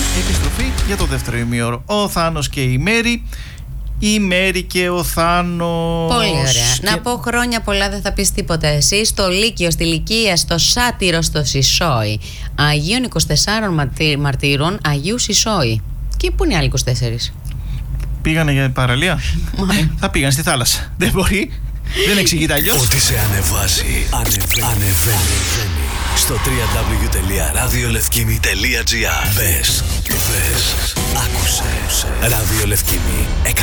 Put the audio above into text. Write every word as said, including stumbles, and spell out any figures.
Επιστροφή για το δεύτερο ημίωρο. Ο Θάνος και η Μέρη. Η Μέρη και ο Θάνος. Πολύ ωραία. Και... Να πω χρόνια πολλά, δεν θα πεις τίποτα εσύ. Στο Λύκειο, στη Λυκία, στο Σάτυρο, στο Σισόι. Αγίων είκοσι τεσσάρων μαρτύρων Αγίου Σισόι. Και πού είναι οι άλλοι είκοσι τέσσερις? Πήγανε για παραλία. Θα πήγαν στη θάλασσα. Δεν μπορεί. Δεν εξηγείται αλλιώς. Ό,τι σε ανεβάζει, ανεβαίνει. ανεβαίνει. Στο double-u double-u double-u τελεία ραδιολευκήμι τελεία τζι άρ. Μπες, δες, άκουσε. Ραδιολευκήμι.